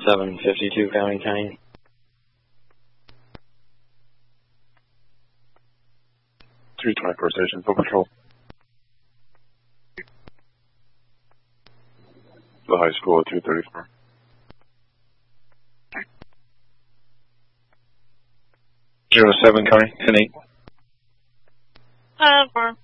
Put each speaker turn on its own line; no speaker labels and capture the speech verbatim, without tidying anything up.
seven fifty-two County Kane.
three twenty-four Station, full control. The high school at two thirty-four. zero seven County, ten eight.
Uh, four.